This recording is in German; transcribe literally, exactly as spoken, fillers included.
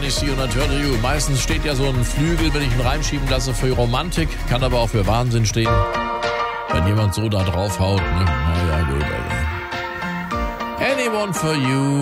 Sunny C und Turn You. Meistens steht ja so ein Flügel, wenn ich ihn reinschieben lasse, für Romantik, kann aber auch für Wahnsinn stehen. Wenn jemand so da draufhaut, ne? Naja, gut, also. Anyone for you.